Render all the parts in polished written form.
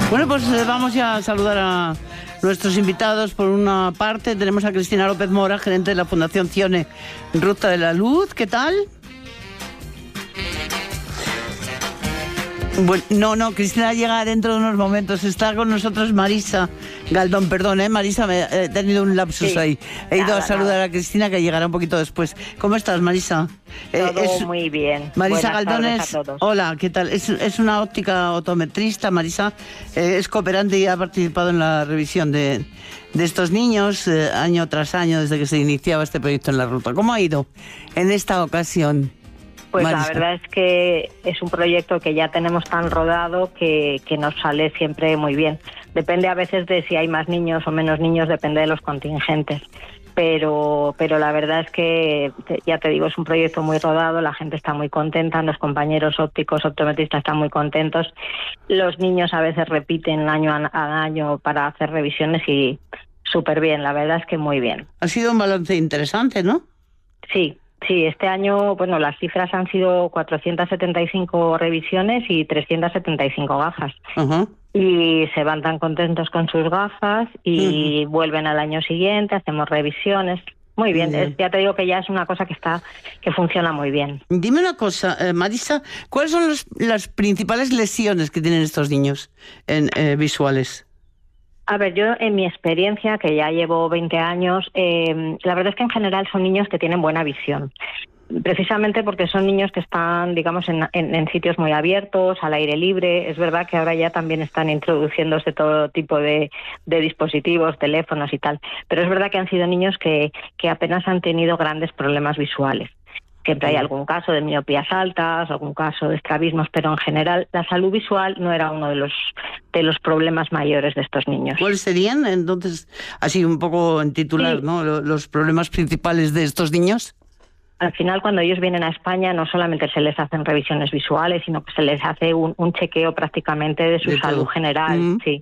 Bueno, pues vamos ya a saludar a nuestros invitados. Por una parte tenemos a Cristina López Mora, gerente de la Fundación Cione Ruta de la Luz. ¿Qué tal? Bueno, no, Cristina llega dentro de unos momentos. Está con nosotros Marisa Galdón, perdón, Marisa, he tenido un lapsus sí, ahí. He ido a saludar a Cristina, que llegará un poquito después. ¿Cómo estás, Marisa? Todo muy bien. Marisa Buenas Galdón tardes a todos. Hola, ¿qué tal? Es una óptica optometrista. Marisa es cooperante y ha participado en la revisión de estos niños año tras año desde que se iniciaba este proyecto en la ruta. ¿Cómo ha ido en esta ocasión? Pues Marisa. La verdad es que es un proyecto que ya tenemos tan rodado que nos sale siempre muy bien. Depende a veces de si hay más niños o menos niños, depende de los contingentes. Pero la verdad es que, ya te digo, es un proyecto muy rodado, la gente está muy contenta, los compañeros ópticos, optometristas están muy contentos. Los niños a veces repiten año a año para hacer revisiones y súper bien, la verdad es que muy bien. Ha sido un balance interesante, ¿no? Sí, este año, bueno, las cifras han sido 475 revisiones y 375 gafas. Ajá. Y se van tan contentos con sus gafas y vuelven al año siguiente, hacemos revisiones. Muy bien, ya te digo que ya es una cosa que funciona muy bien. Dime una cosa, Marisa, ¿cuáles son las principales lesiones que tienen estos niños visuales? A ver, yo en mi experiencia, que ya llevo 20 años, la verdad es que en general son niños que tienen buena visión. Precisamente porque son niños que están, digamos, en sitios muy abiertos, al aire libre. Es verdad que ahora ya también están introduciéndose todo tipo de dispositivos, teléfonos y tal. Pero es verdad que han sido niños que apenas han tenido grandes problemas visuales. Siempre hay algún caso de miopías altas, algún caso de estrabismos, pero en general la salud visual no era uno de los problemas mayores de estos niños. ¿Cuáles serían, entonces, así un poco en titular, sí, ¿no? Los problemas principales de estos niños? Al final, cuando ellos vienen a España, no solamente se les hacen revisiones visuales, sino que se les hace un chequeo prácticamente de su salud general. Sí.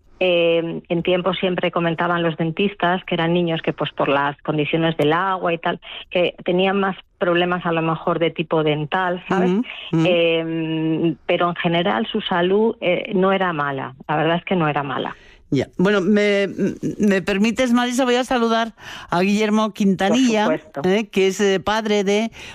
En tiempo siempre comentaban los dentistas que eran niños que, pues por las condiciones del agua y tal, que tenían más problemas a lo mejor de tipo dental, ¿sabes? Pero en general su salud no era mala, la verdad es que no era mala. Ya. Bueno, me permites, Marisa, voy a saludar a Guillermo Quintanilla, que es padre de